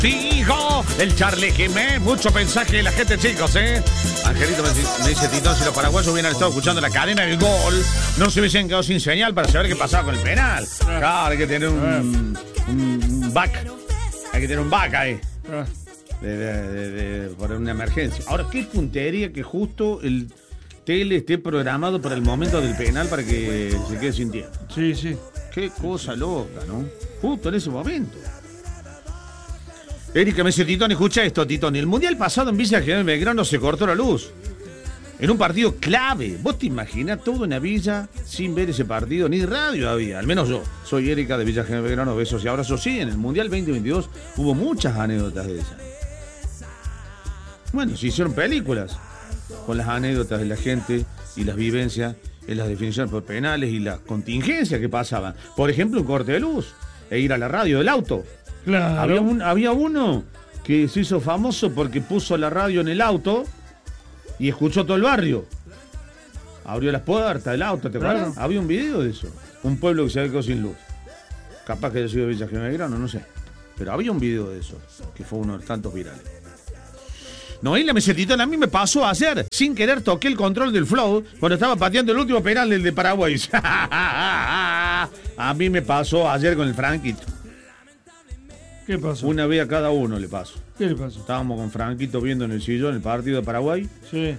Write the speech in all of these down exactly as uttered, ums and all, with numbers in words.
Hijo, el Charlie Jiménez, mucho mensaje de la gente, chicos, ¿eh? Angelito me dice, Titón, si los paraguayos hubieran estado escuchando la cadena del gol, no se hubiesen quedado sin señal para saber qué pasaba con el penal. Claro, hay que tener un, un back, hay que tener un back ahí, de, de, de, de, por una emergencia. Ahora, qué puntería que justo el tele esté programado para el momento del penal para que se quede sin tiempo. Sí, sí. Qué cosa loca, ¿no? Justo en ese momento. Erika me dice, Titón, escucha esto, Titón. El mundial pasado en Villa General Belgrano se cortó la luz. En un partido clave. ¿Vos te imaginás toda una villa sin ver ese partido? Ni radio había, al menos yo. Soy Erika de Villa General Belgrano, besos y abrazos. Sí, en el Mundial veinte veintidós hubo muchas anécdotas de esas. Bueno, se hicieron películas con las anécdotas de la gente y las vivencias en las definiciones por penales y las contingencias que pasaban. Por ejemplo, un corte de luz e ir a la radio del auto. Claro. Había, un, había uno que se hizo famoso porque puso la radio en el auto y escuchó todo el barrio. Abrió las puertas del auto, ¿te acuerdas? Claro. Había un video de eso. Un pueblo que se había quedado sin luz. Capaz que haya sido Villa General Belgrano, no sé. Pero había un video de eso, que fue uno de tantos virales. Noelia me dice, Titón, a mí me pasó ayer, sin querer toqué el control del flow cuando estaba pateando el último penal del de Paraguay. A mí me pasó ayer con el Franquito. ¿Qué pasó? Una vez a cada uno le pasó. ¿Qué le pasó? Estábamos con Franquito viendo en el sillón el partido de Paraguay. Sí.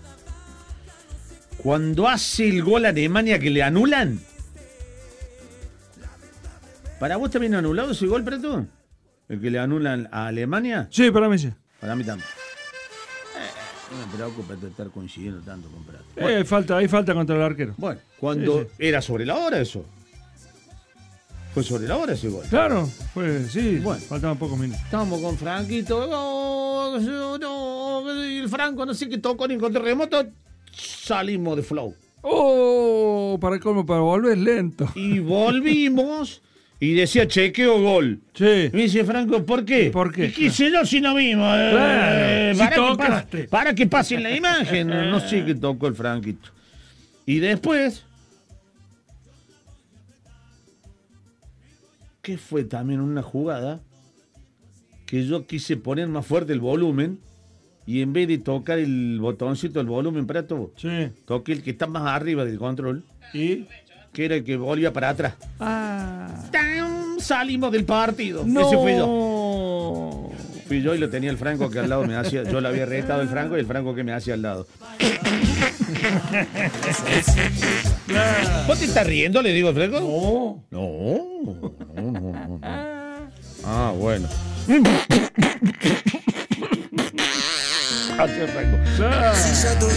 Cuando hace el gol a Alemania que le anulan. ¿Para vos también anulado ese gol, Preto? ¿El que le anulan a Alemania? Sí, para mí sí. Para mí también. Eh, no me preocupa estar coincidiendo tanto con Prato. Eh, Bueno, hay falta, hay falta contra el arquero. bueno, cuando Sí, sí. era sobre la hora eso. Fue sobre la hora ese gol. Claro, pues sí, Bueno. faltaban pocos minutos. Estábamos con Franquito. Oh, no, no, y el Franco no sé qué tocó ni con terremoto. Salimos de flow. Oh, para cómo, para volver lento. Y volvimos y decía chequeo gol. Sí. Y me dice Franco, ¿por qué? ¿Por qué? ¿Y qué sé yo si no vimos? Eh, Claro, si para, que tocaste. pase, para que pase en la imagen. No sé qué tocó el Franquito. Y después, ¿qué fue también una jugada? Que yo quise poner más fuerte el volumen y en vez de tocar el botoncito del volumen para todo, Sí. toqué el que está más arriba del control, ¿Y? que era el que volvía para atrás. Ah. ¡Tam! Salimos del partido. No. Ese fui yo. Fui yo y lo tenía el Franco que al lado me hacía. Yo le había retado el Franco y el Franco que me hacía al lado. ¿Vos te estás riendo? Le digo al Franco. No. No. No, no, no, no. Ah, bueno. Así el Franco. Claro.